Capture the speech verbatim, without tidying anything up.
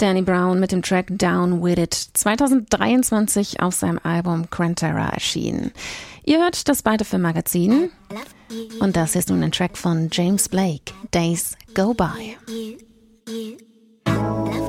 Danny Brown mit dem Track Down With It, zwanzig dreiundzwanzig auf seinem Album Quantera erschienen. Ihr hört das Beide Film Magazin und das ist nun ein Track von James Blake, Days Go By.